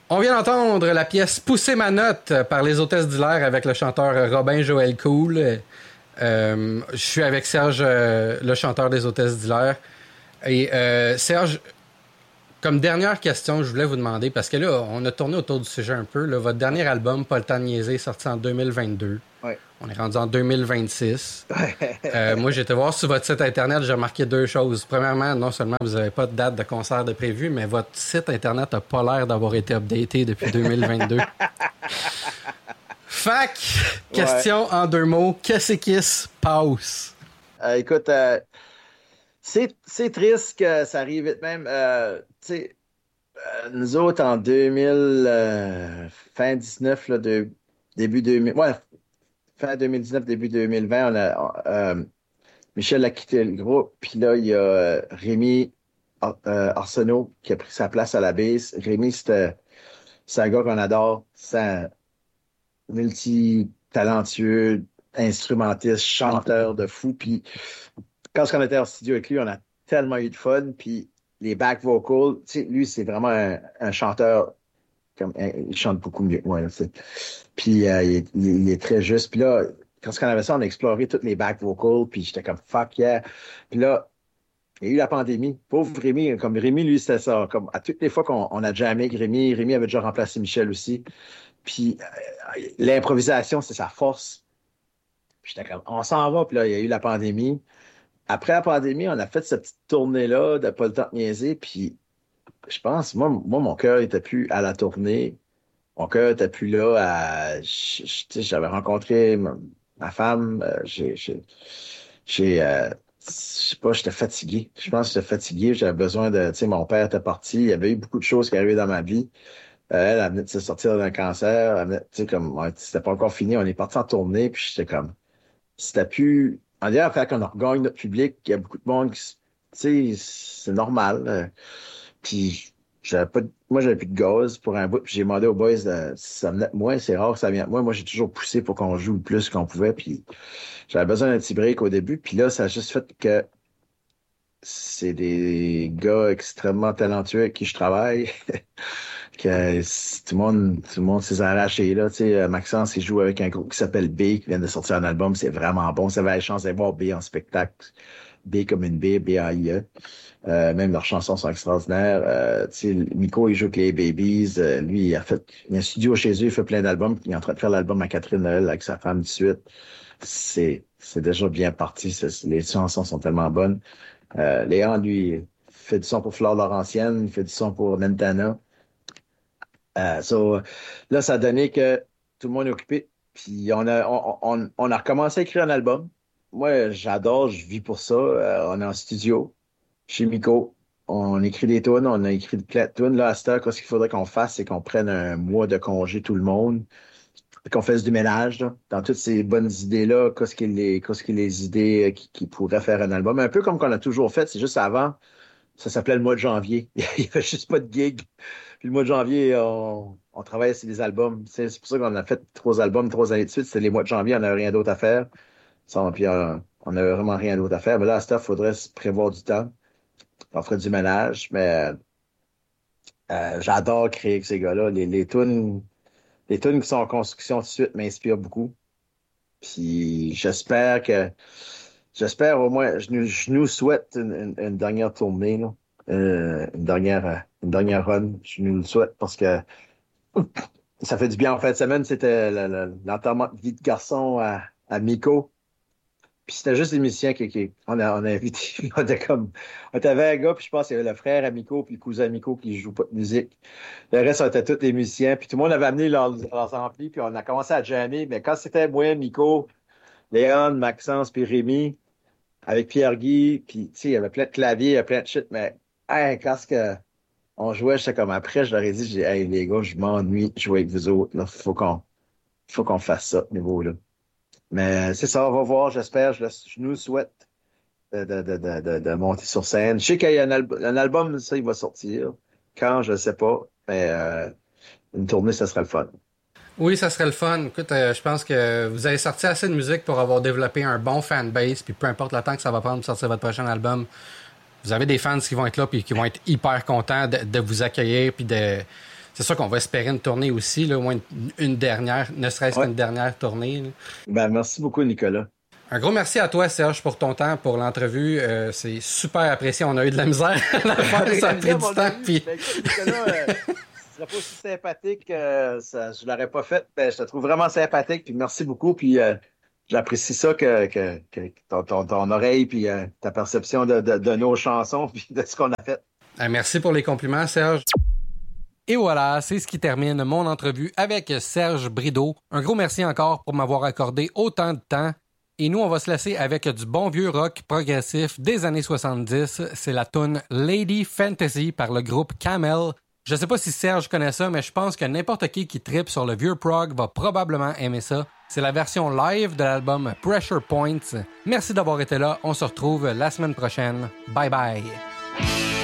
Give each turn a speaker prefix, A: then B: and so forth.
A: On vient d'entendre la pièce Pousser ma note par les Hôtesses d'Hilaire avec le chanteur Robin Joël Cool. Je suis avec Serge, le chanteur des Hôtesses d'Hilaire. Et Serge, comme dernière question, je voulais vous demander, parce que là, on a tourné autour du sujet un peu, là, votre dernier album, Pas le temps de niaiser, sorti en 2022.
B: Ouais.
A: On est rendu en 2026. Moi, j'ai été voir sur votre site Internet, j'ai remarqué deux choses. Premièrement, non seulement vous n'avez pas de date de concert de prévu, mais votre site Internet n'a pas l'air d'avoir été updaté depuis 2022. Fac, question en deux mots. Qu'est-ce qui se passe?
B: Écoute, c'est triste que ça arrive vite même. Tu sais, nous autres, en 2000, fin 19, là, début 2000, ouais, fin 2019, début 2020, Michel a quitté le groupe, puis là, il y a Rémi Arsenault qui a pris sa place à la bass. Rémi, c'est un gars qu'on adore. C'est un multi-talentueux, instrumentiste, chanteur de fou. Puis quand on était en studio avec lui, on a tellement eu de fun. Puis les back vocals, tu sais, lui, c'est vraiment un chanteur. Il chante beaucoup mieux que moi. Là, puis il est très juste. Puis là, quand on avait ça, on a exploré toutes les back vocals. Puis j'étais comme fuck yeah. Puis là, il y a eu la pandémie. Pauvre Rémi, comme Rémi, lui, c'était ça. Comme à toutes les fois qu'on a jammé avec Rémi avait déjà remplacé Michel aussi. Puis l'improvisation, c'est sa force. Puis j'étais comme, on s'en va. Puis là, il y a eu la pandémie. Après la pandémie, on a fait cette petite tournée-là de pas le temps de niaiser. Puis je pense, moi mon cœur était plus à la tournée. Mon cœur était plus là à... J'avais rencontré ma femme. Je sais pas, j'étais fatigué. Je pense que j'étais fatigué. J'avais besoin de... Tu sais, mon père était parti. Il y avait eu beaucoup de choses qui arrivaient dans ma vie. Elle venait de se sortir d'un cancer. Elle venait, tu sais, comme, ouais, c'était pas encore fini. On est parti en tournée. Puis j'étais comme... C'était plus... On dirait, après qu'on regagne notre public, il y a beaucoup de monde qui... Tu sais, c'est normal. Puis moi, j'avais plus de gaz pour un bout. Puis j'ai demandé aux boys si ça venait de moi. C'est rare que ça vienne de moi. Moi, j'ai toujours poussé pour qu'on joue le plus qu'on pouvait. Puis j'avais besoin d'un petit break au début. Puis là, ça a juste fait que c'est des gars extrêmement talentueux avec qui je travaille. Que tout le monde s'est arraché là. Tu sais, Maxence, il joue avec un groupe qui s'appelle B, qui vient de sortir un album. C'est vraiment bon. Ça avait la chance d'aller voir B en spectacle. B comme une B, B-A-I-E. Même leurs chansons sont extraordinaires. Tu sais, Miko, il joue avec les Babies. Lui, il a un studio chez eux, il fait plein d'albums. Il est en train de faire l'album à Catherine Noël avec sa femme de suite. C'est déjà bien parti. Les chansons sont tellement bonnes. Léon, lui, fait du son pour Flore Laurentienne, il fait du son pour Mentana. Là, ça a donné que tout le monde est occupé. Puis on a recommencé à écrire un album. Moi, j'adore, je vis pour ça. On est en studio chez Miko. On écrit des tunes, on a écrit plein de tunes. Là, à cette heure, ce qu'il faudrait qu'on fasse, c'est qu'on prenne un mois de congé, tout le monde, qu'on fasse du ménage là, dans toutes ces bonnes idées-là, qu'est-ce qui est les idées qui pourraient faire un album. Un peu comme qu'on a toujours fait, c'est juste avant, ça s'appelait le mois de janvier. Il n'y avait juste pas de gig. Puis le mois de janvier, on travaillait sur des albums. C'est pour ça qu'on a fait 3 albums, 3 années de suite. C'était les mois de janvier, on n'avait rien d'autre à faire. Puis on n'avait vraiment rien d'autre à faire. Mais là, à cette heure, il faudrait se prévoir du temps. On ferait du ménage, mais j'adore créer avec ces gars-là. Les tunes qui sont en construction tout de suite m'inspirent beaucoup. Puis j'espère au moins, je nous souhaite une dernière tournée, là. Une dernière run. Je nous le souhaite parce que ça fait du bien. En fin de semaine, c'était l'enterrement de vie de garçon à Miko. Puis c'était juste des musiciens on a invité. On était avec un gars, puis je pense qu'il y avait le frère Amico, puis le cousin Amico qui joue pas de musique. Le reste, on était tous des musiciens. Puis tout le monde avait amené leurs amplis, puis on a commencé à jammer. Mais quand c'était moi, Mico, Léon, Maxence, puis Rémi, avec Pierre-Guy, puis tu sais, il y avait plein de claviers, il y avait plein de shit, mais hey, quand on jouait, j'étais comme après, je leur ai dit, hey les gars, je m'ennuie de jouer avec vous autres. Là, faut qu'on fasse ça, ce niveau-là. Mais c'est ça, on va voir, j'espère, je nous souhaite de monter sur scène. Je sais qu'il y a un album, ça, il va sortir. Quand, je ne sais pas. Mais une tournée, ça serait le fun.
A: Oui, ça serait le fun. Écoute, je pense que vous avez sorti assez de musique pour avoir développé un bon fanbase, puis peu importe le temps que ça va prendre pour sortir votre prochain album, vous avez des fans qui vont être là puis qui vont être hyper contents de vous accueillir puis de C'est sûr qu'on va espérer une tournée aussi, là, au moins une dernière, ne serait-ce
B: Ouais.
A: qu'une dernière tournée. Là.
B: Ben, merci beaucoup, Nicolas.
A: Un gros merci à toi, Serge, pour ton temps, pour l'entrevue. C'est super apprécié. On a eu de la misère à la faire, ça a pris du temps. Puis...
B: Ben, écoute, Nicolas, ce serait pas aussi sympathique, je l'aurais pas fait. Ben, je te trouve vraiment sympathique, puis merci beaucoup. Puis j'apprécie ça que ton oreille, puis ta perception de nos chansons, puis de ce qu'on a fait.
A: Merci pour les compliments, Serge. Et voilà, c'est ce qui termine mon entrevue avec Serge Brideau. Un gros merci encore pour m'avoir accordé autant de temps. Et nous, on va se laisser avec du bon vieux rock progressif des années 70. C'est la tune Lady Fantasy par le groupe Camel. Je sais pas si Serge connaît ça, mais je pense que n'importe qui trippe sur le vieux prog va probablement aimer ça. C'est la version live de l'album Pressure Points. Merci d'avoir été là. On se retrouve la semaine prochaine. Bye bye.